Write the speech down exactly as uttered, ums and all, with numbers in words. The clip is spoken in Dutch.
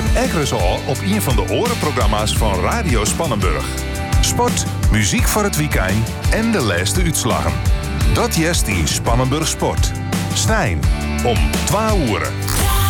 Ekkeres al op een van de orenprogramma's van Radio Spannenburg. Sport, muziek voor het weekend en de laatste uitslagen. Dat jest in Spannenburg Sport. Snijn om twaalf uur.